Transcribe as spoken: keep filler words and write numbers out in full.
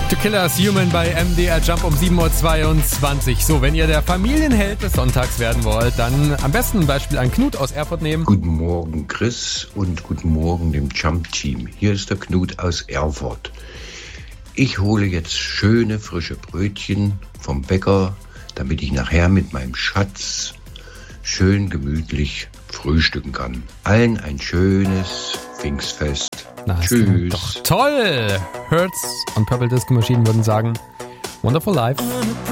To Killers Human bei M D R Jump um sieben Uhr zweiundzwanzig. So, wenn ihr der Familienheld des Sonntags werden wollt, dann am besten ein Beispiel an Knut aus Erfurt nehmen. Guten Morgen Chris und guten Morgen dem Jump-Team. Hier ist der Knut aus Erfurt. Ich hole jetzt schöne frische Brötchen vom Bäcker, damit ich nachher mit meinem Schatz schön gemütlich frühstücken kann. Allen ein schönes Pfingstfest. Na, Tschüss. Doch toll! Hertz und Purple Disco Machine würden sagen, Wonderful Life.